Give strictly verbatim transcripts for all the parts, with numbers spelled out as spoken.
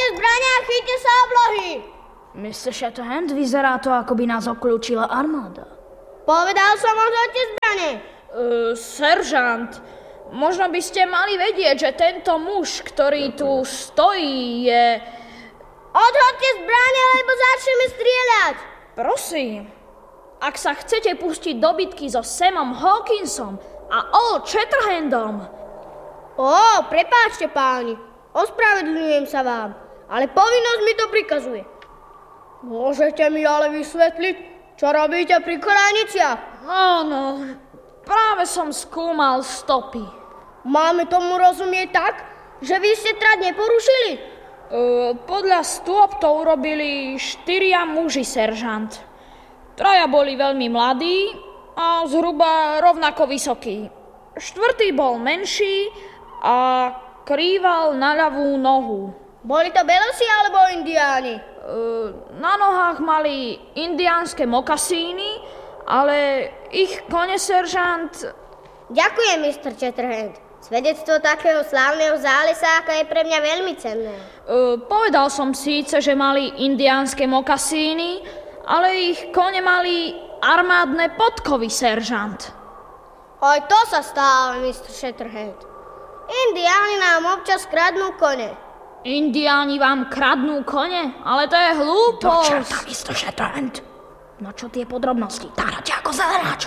zbrane a chyťte sa oblohy! mister Shatterhand, vyzerá to, ako by nás okľúčila armáda. Povedal som, odhoďte zbrane! Uh, seržant, možno by ste mali vedieť, že tento muž, ktorý tu stojí, je... Odhoďte zbrane, lebo začneme strieľať! Prosím, ak sa chcete pustiť do bitky so Samom Hawkinsom a Old Shatterhandom... Ó, prepáčte páni, ospravedlňujem sa vám, ale povinnosť mi to prikazuje. Môžete mi ale vysvetliť, čo robíte pri koraniciach? Áno, práve som skúmal stopy. Máme tomu rozumieť tak, že vy ste trať neporušili? Uh, podľa stôp to urobili štyria muži, seržant. Traja boli veľmi mladí a zhruba rovnako vysokí. Štvrtý bol menší a krýval na ľavú nohu. Boli to belosi alebo indiáni? Uh, na nohách mali indiánske mokasíny, ale ich kone, seržant... Ďakujem, mister Shatterhand. Svedectvo takého slávneho zálesáka je pre mňa veľmi cenné. Uh, povedal som síce, že mali indiánske mokasíny, ale ich kone mali armádne podkovy, seržant. Aj to sa stáva, mister Shatterhand. Indiáni nám občas kradnú kone. Indiáni vám kradnú kone? Ale to je hlúposť. Do čerta, mister Shatterhand. No čo tie podrobnosti? Táhľate ako zelenáč.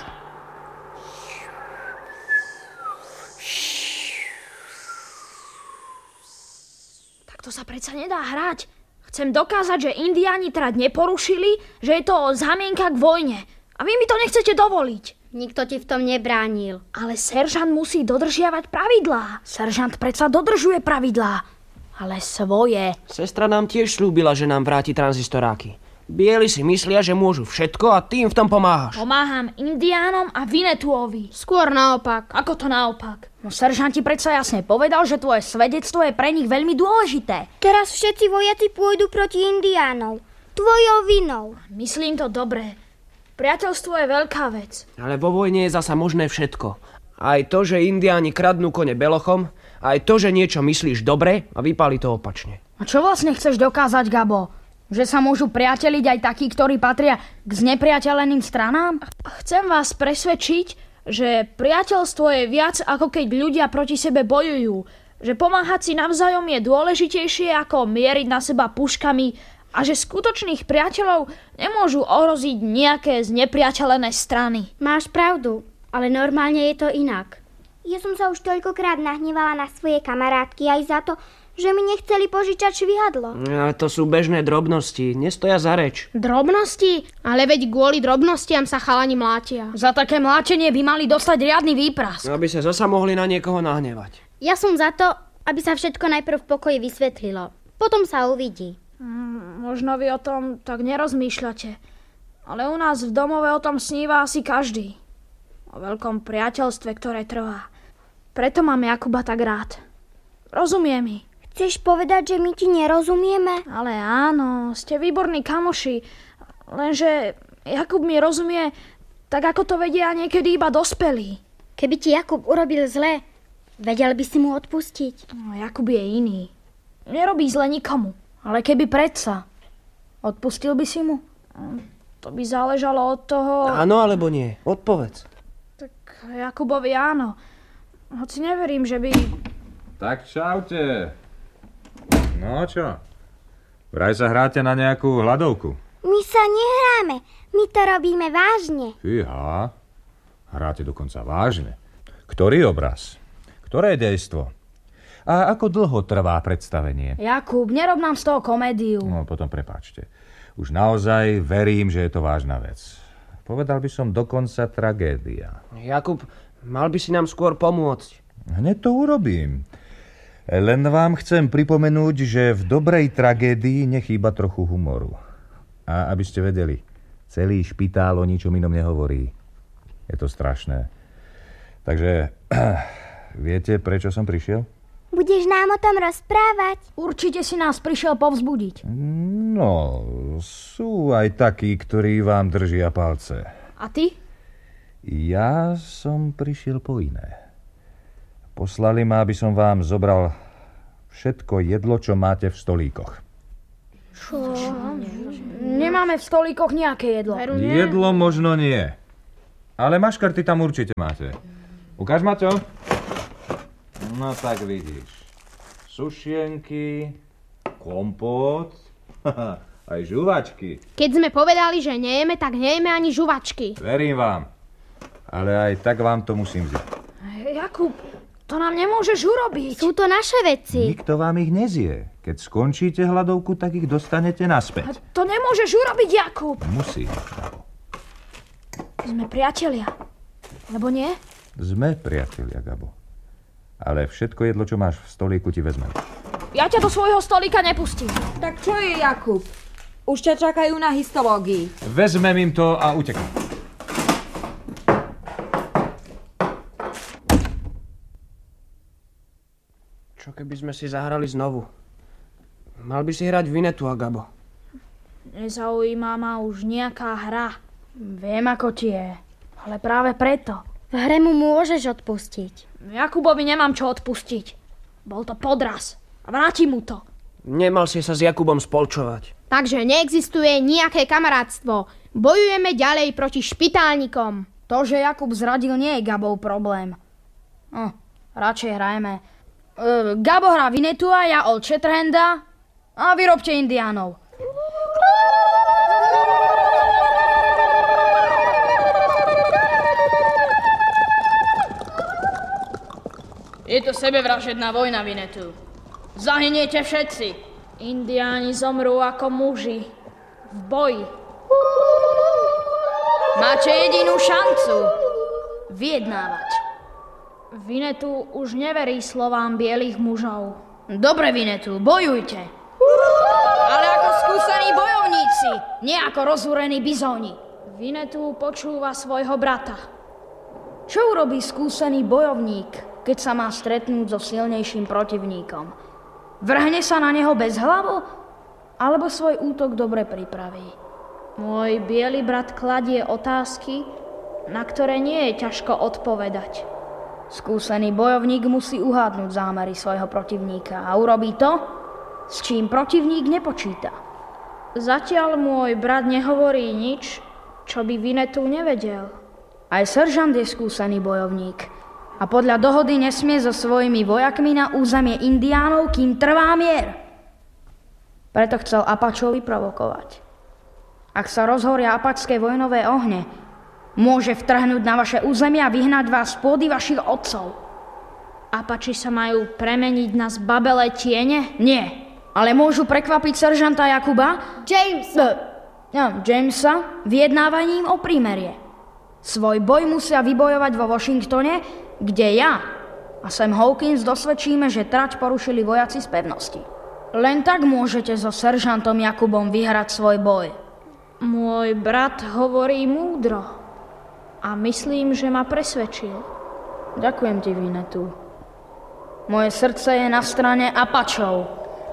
Tak to sa predsa nedá hrať. Chcem dokázať, že Indiáni trať neporušili, že je to zámienka k vojne. A vy mi to nechcete dovoliť. Nikto ti v tom nebránil. Ale seržant musí dodržiavať pravidlá. Seržant predsa dodržuje pravidlá. Ale svoje. Sestra nám tiež slúbila, že nám vráti tranzistoráky. Bieli si myslia, že môžu všetko a ty im v tom pomáhaš. Pomáham Indiánom a Vinetuovi. Skôr naopak. Ako to naopak? No seržant ti predsa jasne povedal, že tvoje svedectvo je pre nich veľmi dôležité. Teraz všetci vojaci pôjdu proti Indiánov. Tvojou vinou. Myslím to dobre. Priateľstvo je veľká vec. Ale vo vojne je zasa možné všetko. Aj to, že Indiáni kradnú kone belochom, aj to, že niečo myslíš dobre a vypáli to opačne. A čo vlastne chceš dokázať, Gabo? Že sa môžu priateliť aj takí, ktorí patria k znepriateľeným stranám? Chcem vás presvedčiť, že priateľstvo je viac, ako keď ľudia proti sebe bojujú. Že pomáhať si navzájom je dôležitejšie, ako mieriť na seba puškami a že skutočných priateľov nemôžu ohroziť nejaké znepriateľené strany. Máš pravdu, ale normálne je to inak. Ja som sa už toľkokrát nahnevala na svoje kamarátky aj za to, že mi nechceli požičať švihadlo. A to sú bežné drobnosti, nestoja za reč. Drobnosti? Ale veď kvôli drobnostiam sa chalani mlátia. Za také mlátenie by mali dostať riadny výprask. Aby sa zasa mohli na niekoho nahnevať. Ja som za to, aby sa všetko najprv v pokoji vysvetlilo. Potom sa uvidí. Hmm, možno vy o tom tak nerozmýšľate. Ale u nás v domove o tom sníva asi každý. O veľkom priateľstve, ktoré trvá. Preto mám Jakuba tak rád. Rozumie mi. Chceš povedať, že my ti nerozumieme? Ale áno, ste výborní kamoši. Lenže Jakub mi rozumie tak, ako to vedia niekedy iba dospelí. Keby ti Jakub urobil zle, vedel by si mu odpustiť. No, Jakub je iný. Nerobí zle nikomu. Ale keby predsa, odpustil by si mu? To by záležalo od toho... Áno alebo nie? Odpovedz. Tak Jakubovi áno. Hoci neverím, že by... Tak čaute. No čo? Vraj sa hráte na nejakú hladovku. My sa nehráme. My to robíme vážne. Fíha. Hráte dokonca vážne. Ktorý obraz? Ktoré dejstvo? A ako dlho trvá predstavenie? Jakub, nerob nám z toho komédiu. No, potom prepáčte. Už naozaj verím, že je to vážna vec. Povedal by som dokonca tragédia. Jakub, mal by si nám skôr pomôcť. Hneď to urobím. Len vám chcem pripomenúť, že v dobrej tragédii nechýba trochu humoru. A aby ste vedeli, celý špitál o ničom inom nehovorí. Je to strašné. Takže viete, prečo som prišiel? Budeš nám o tom rozprávať? Určite si nás prišiel povzbudiť. No, sú aj takí, ktorí vám držia palce. A ty? Ja som prišiel po iné. Poslali ma, aby som vám zobral všetko jedlo, čo máte v stolíkoch. Nemáme v stolíkoch nejaké jedlo. Jedlo možno nie. Ale maškarty tam určite máte. Ukáž ma to? No tak vidíš. Sušienky, kompót, aj žuvačky. Keď sme povedali, že nejeme, tak nejeme ani žuvačky. Verím vám. Ale aj tak vám to musím vziať. Jakub, to nám nemôžeš urobiť. Sú to naše veci. Nikto vám ich nezie. Keď skončíte hladovku, tak ich dostanete naspäť. To nemôžeš urobiť, Jakub. Musí. Sme priatelia. Lebo nie? Sme priatelia, Gabo. Ale všetko jedlo, čo máš v stolíku, ti vezmem. Ja ťa do svojho stolíka nepustím. Tak čo je, Jakub? Už ťa čakajú na histológii. Vezmem im to a uteknem. Čo keby sme si zahrali znovu? Mal by si hrať Vinetu a Gabo. Nezaujíma ma už nejaká hra. Viem, ako ti je. Ale práve preto. V hre mu môžeš odpustiť. Jakubovi nemám čo odpustiť. Bol to podraz. A vrátim mu to. Nemal si sa s Jakubom spolčovať. Takže neexistuje nejaké kamarátstvo. Bojujeme ďalej proti špitálnikom. To, že Jakub zradil, nie je Gabov problém. Hm, radšej hrajeme. E, Gabo hrá Vinetu a ja Old Shatterhanda a vyrobte indiánov. Je to sebevražedná vojna, Vinetu. Zahyniete všetci. Indiáni zomrú ako muži. V boji. Máte jedinú šancu. Vyjednávať. Vinetu už neverí slovám bielých mužov. Dobre, Vinetu, bojujte. Ale ako skúsení bojovníci, nie ako rozúrení bizóni. Vinetu počúva svojho brata. Čo urobí skúsený bojovník, keď sa má stretnúť so silnejším protivníkom? Vrhne sa na neho bez hlavu, alebo svoj útok dobre pripraví? Môj biely brat kladie otázky, na ktoré nie je ťažko odpovedať. Skúsený bojovník musí uhádnuť zámery svojho protivníka a urobí to, s čím protivník nepočíta. Zatiaľ môj brat nehovorí nič, čo by Vinetu nevedel. Aj seržant je skúsený bojovník a podľa dohody nesmie so svojimi vojakmi na územie indiánov, kým trvá mier. Preto chcel Apačov vyprovokovať. Ak sa rozhoria apačské vojnové ohne, môže vtrhnúť na vaše územie a vyhnať vás z pôdy vašich otcov. Apači sa majú premeniť na zbabelé tiene? Nie. Ale môžu prekvapiť seržanta Jakuba? Jamesa. No, Jamesa vyjednávaním o prímerie. Svoj boj musia vybojovať vo Washingtone, kde ja a Sam Hawkins dosvedčíme, že trať porušili vojaci z pevnosti. Len tak môžete so seržantom Jakubom vyhrať svoj boj. Môj brat hovorí múdro a myslím, že ma presvedčil. Ďakujem ti, Vinetu. Moje srdce je na strane Apačov.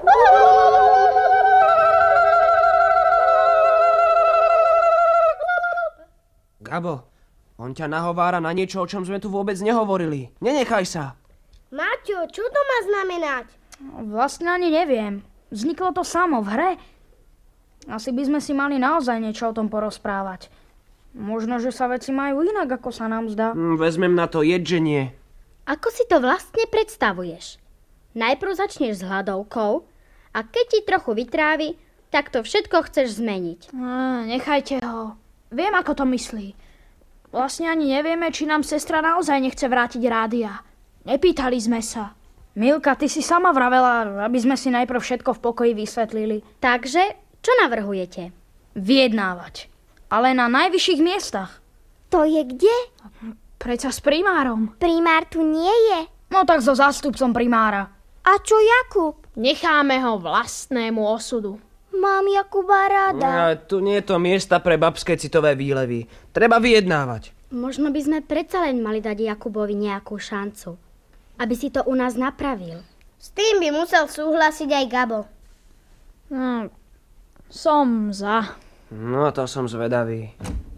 Gabo, on ťa nahovára na niečo, o čom sme tu vôbec nehovorili. Nenechaj sa. Maťo, čo to má znamenať? Vlastne ani neviem. Vzniklo to samo v hre. Asi by sme si mali naozaj niečo o tom porozprávať. Možno, že sa veci majú inak, ako sa nám zdá. Mm, vezmem na to jedženie. Ako si to vlastne predstavuješ? Najprv začneš s hladovkou a keď ti trochu vytrávi, tak to všetko chceš zmeniť. Á, nechajte ho. Viem, ako to myslí. Vlastne ani nevieme, či nám sestra naozaj nechce vrátiť rádia. Nepýtali sme sa. Milka, ty si sama vravela, aby sme si najprv všetko v pokoji vysvetlili. Takže, čo navrhujete? Vyjednávať. Ale na najvyšších miestach. To je kde? Preca s primárom. Primár tu nie je. No tak so zástupcom primára. A čo Jakub? Necháme ho vlastnému osudu. Mám Jakuba rada. A tu nie je to miesta pre babské citové výlevy. Treba vyjednávať. Možno by sme predsa len mali dať Jakubovi nejakú šancu, aby si to u nás napravil. S tým by musel súhlasiť aj Gabo. No, som za. No, to som zvedavý.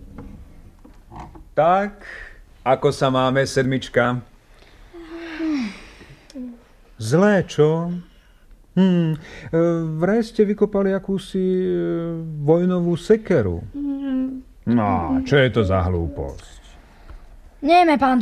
Tak, ako sa máme, sedmička? Zlé, čo? Hmm, vraj ste vykopali akúsi e, vojnovú sekeru. No, čo je to za hlúposť? Nejme, pán